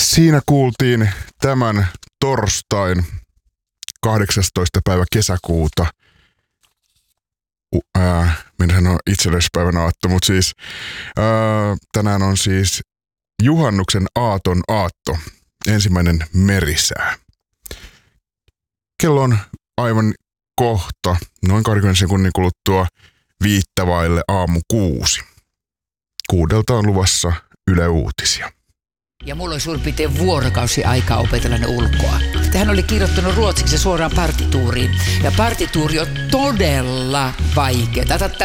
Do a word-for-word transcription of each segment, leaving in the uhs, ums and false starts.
Siinä kuultiin tämän torstain kahdeksastoista päivä kesäkuuta. Uh, ää, minä sanon itsenäisyyspäivän aatto, mutta siis ää, tänään on siis juhannuksen aaton aatto, ensimmäinen merisää. Kello on aivan kohta, noin kaksikymmentä sekunnin kuluttua viittä vaille aamu kuusi. Kuudelta on luvassa Yle Uutisia. Ja mulla oli suurin piirtein vuorokausi aikaa opetella ne ulkoa. Hän oli kirjoittanut ruotsiksi suoraan partituuriin. Ja partituuri on todella vaikea.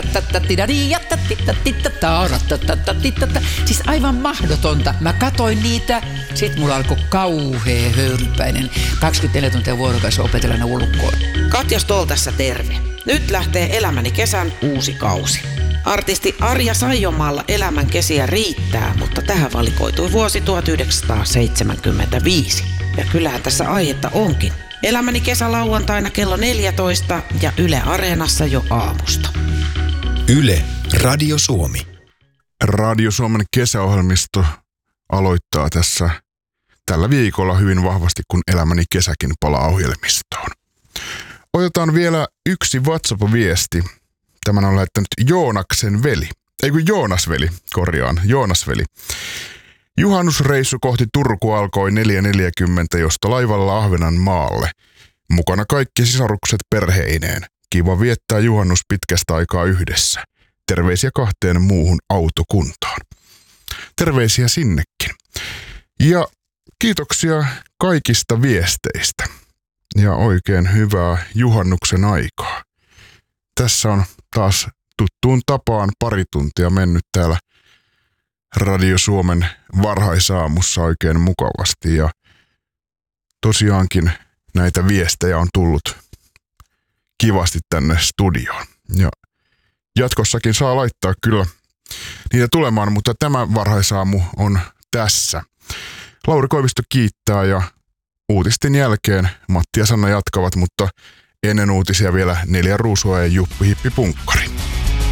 Siis aivan mahdotonta. Mä katoin niitä, sit mulla alkoi kauhea höyrypäinen. kaksikymmentäneljä tuntia vuorokausi opetella ne ulkoa. Katja Stoll tässä terve. Nyt lähtee Elämäni kesän uusi kausi. Artisti Arja Saijonmaalla elämän kesiä riittää, mutta tähän valikoitui vuosi tuhatyhdeksänsataaseitsemänkymmentäviisi. Ja kyllähän tässä aihetta onkin. Elämäni kesä lauantaina kello neljätoista ja Yle Areenassa jo aamusta. Yle, Radio Suomi. Radio Suomen kesäohjelmisto aloittaa tässä tällä viikolla hyvin vahvasti, kun Elämäni kesäkin palaa ohjelmistoon. Otetaan vielä yksi WhatsApp-viesti. Tämän on lähettänyt Joonaksen veli. Ei kun Joonasveli, korjaan, Joonasveli. Juhannusreissu kohti Turku alkoi neljä neljäkymmentä, josta laivalla Ahvenanmaalle. Mukana kaikki sisarukset perheineen. Kiva viettää juhannus pitkästä aikaa yhdessä. Terveisiä kahteen muuhun autokuntaan. Terveisiä sinnekin. Ja kiitoksia kaikista viesteistä. Ja oikein hyvää juhannuksen aikaa. Tässä on taas tuttuun tapaan pari tuntia mennyt täällä Radio Suomen varhaisaamussa oikein mukavasti. Ja tosiaankin näitä viestejä on tullut kivasti tänne studioon. Ja jatkossakin saa laittaa kyllä niitä tulemaan, mutta tämä varhaisaamu on tässä. Lauri Koivisto kiittää ja uutisten jälkeen Matti ja Sanna jatkavat, mutta ennen uutisia vielä Neljä Ruusua ja Juppi Hippi Punkkari.